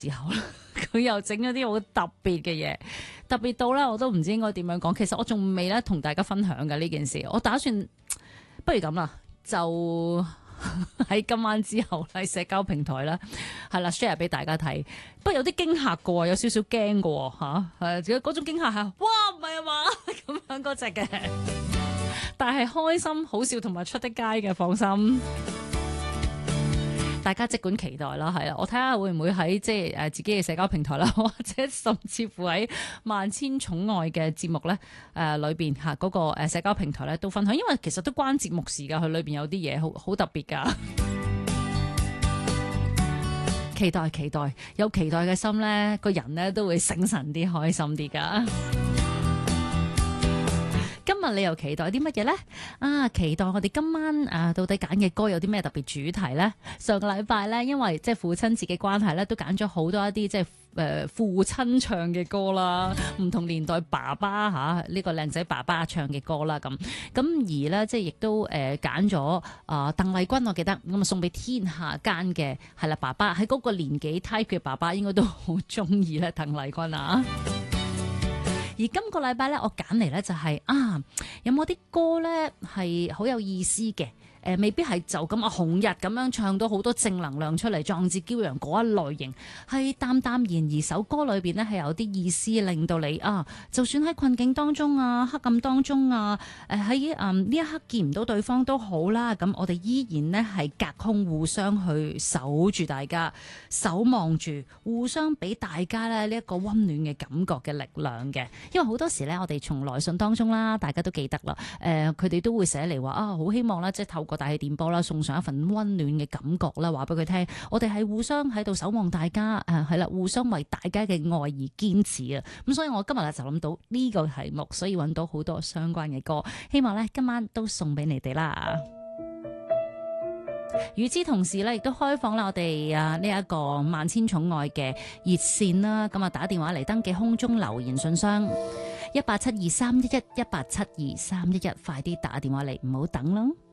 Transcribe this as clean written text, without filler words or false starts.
之後啦，佢又整咗啲好特別嘅嘢，特別到咧我都唔知應該點樣講。其實我仲未咧同大家分享嘅呢件事，我打算不如咁啦，就喺今晚之後喺社交平台啦，係啦 share 俾大家睇。不過有啲驚嚇嘅，有少少驚嘅嚇，係嗰種驚嚇係哇唔係啊嘛咁樣嗰隻嘅，但係開心好笑同埋出得街嘅，放心。大家即管期待啦，係啦，我睇下會唔會喺即係自己嘅社交平台啦，或者甚至乎喺萬千寵愛嘅節目咧裏邊嚇嗰個社交平台咧都分享，因為其實都關節目事㗎，佢裏邊有啲嘢好特別㗎。期待，有期待嘅心咧，個人咧都會醒神啲、開心啲㗎。今日你又期待啲乜嘢呢？期待我哋今晚到底揀嘅歌有啲咩特別主題呢？上個禮拜呢，因為即係父親節嘅關係咧，都揀咗好多一啲即係父親唱嘅歌啦，唔同年代爸爸呢個靚仔爸爸唱嘅歌啦，咁而呢，即係亦都揀咗鄧麗君，我記得咁啊送俾天下間嘅係啦爸爸，喺嗰個年紀 type 嘅爸爸應該都好中意咧鄧麗君啊。而今個禮拜咧，我揀嚟咧就係有冇啲歌咧係好有意思嘅？未必係就咁紅日咁樣唱到好多正能量出嚟，壯志驕陽嗰一類型，係淡淡然而首歌裏邊咧係有啲意思，令到你就算喺困境當中黑暗當中喺呢一刻見唔到對方都好啦，咁我哋依然呢係隔空互相去守住大家，守望住，互相俾大家咧呢一個溫暖嘅感覺嘅力量嘅。因為好多時咧，我哋從來信當中啦，大家都記得啦，佢哋都會寫嚟話好希望咧，即係透過大氣電波啦，送上一份溫暖嘅感覺啦，話俾佢聽，我哋係互相喺度守望大家，係啦，互相為大家嘅愛而堅持啊！咁所以我今日就諗到呢個題目，所以揾到好多相關嘅歌，希望咧今晚都送俾你哋啦。與之同時咧，亦都開放啦我哋呢一個萬千寵愛嘅熱線啦，咁打電話嚟登記空中留言信箱187231187231，快啲打電話嚟，唔好等啦。